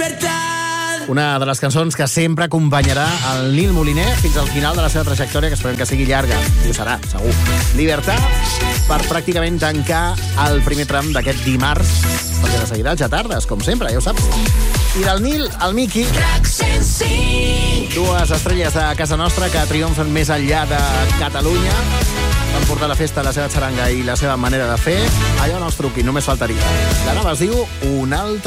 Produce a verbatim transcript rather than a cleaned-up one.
Una de les cançons que sempre acompanyarà el Nil Moliner fins al final de la seva trajectòria, que esperem que sigui llarga. I ho serà, segur. Libertad, per pràcticament tancar el primer tram d'aquest dimarts, perquè de seguida ja tardes, com sempre, ja ho saps. I del Nil, el Miki. Dues estrelles de casa nostra que triomfen més enllà de Catalunya. Van portar a la festa la seva xaranga i la seva manera de fer. Allò no els truqui, només faltaria. La nova es diu Un altre